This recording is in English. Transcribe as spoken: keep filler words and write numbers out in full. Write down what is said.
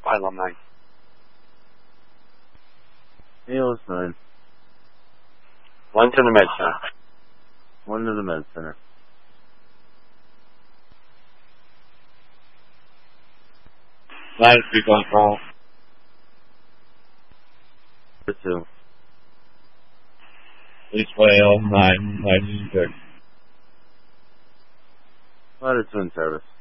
Phylum nine. Neos nine. One to the med center. One to the med center. Nine three going call. Two. Please Whale nine nine six. Ladder two in service.